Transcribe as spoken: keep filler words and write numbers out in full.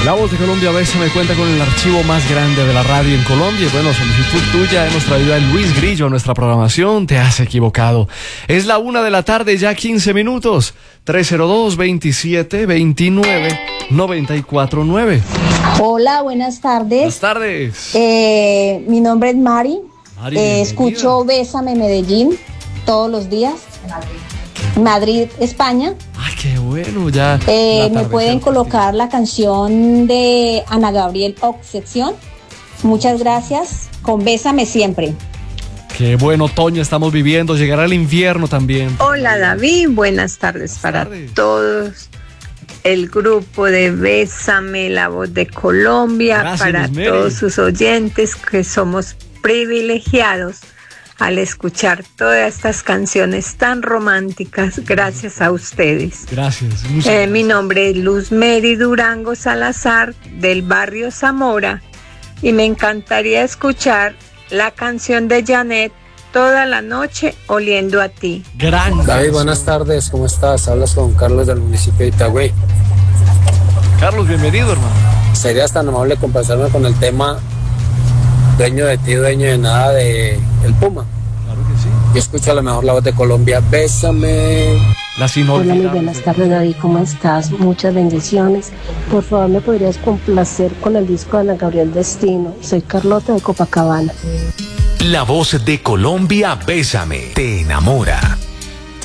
La Voz de Colombia Bésame cuenta con el archivo más grande de la radio en Colombia. Y bueno, solicitud tuya, hemos traído a Luis Grillo a nuestra programación. Te has equivocado. Es la una de la tarde, ya quince minutos. tres cero dos, veintisiete, veintinueve, noventa y cuatro nueve. Hola, buenas tardes. Buenas tardes. Eh, mi nombre es Mari. Mari, eh, escucho Bésame Medellín todos los días. Madrid, España. Ay, qué bueno, ya. Eh, me pueden colocar la canción de Ana Gabriel Obsesión. Muchas gracias. Con Bésame siempre. Qué buen otoño estamos viviendo. Llegará el invierno también. Hola David, buenas tardes para Buenas tardes. todos. El grupo de Bésame, La Voz de Colombia, Gracias, para Miss Mary. todos sus oyentes que somos privilegiados al escuchar todas estas canciones tan románticas, gracias a ustedes. Gracias. muchas Eh, gracias. mi nombre es Luz Mary Durango Salazar, del barrio Zamora, y me encantaría escuchar la canción de Janet, Toda la noche oliendo a ti. Gran David, canción. buenas tardes, ¿cómo estás? Hablas con Carlos del municipio de Itagüí. Carlos, bienvenido, hermano. ¿Serías tan amable de complacerme con el tema Dueño de ti, dueño de nada de El Puma? Claro que sí. Yo escucho a la mejor La Voz de Colombia, Bésame. Las Hola, muy inolvidables. buenas tardes, David, ¿cómo estás? Muchas bendiciones. Por favor, ¿me podrías complacer con el disco de Ana Gabriel Destino? Soy Carlota de Copacabana. La Voz de Colombia Bésame te enamora.